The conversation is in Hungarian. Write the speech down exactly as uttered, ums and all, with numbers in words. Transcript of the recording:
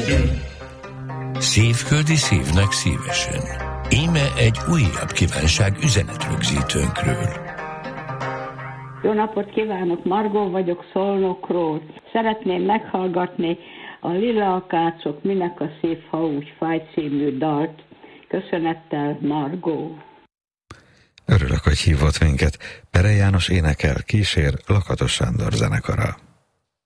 Szívföldi szívnek szívesen. Íme egy újabb kívánság üzenetrögzítőnkről. Jó napot kívánok, Margó vagyok Szolnokról. Szeretném meghallgatni a Lila Akácok Minek a szív, ha úgy fáj című dalt. Köszönettel, Margó. Örülök, hogy hívott minket. Pere János énekel, kísér Lakatos Sándor zenekara.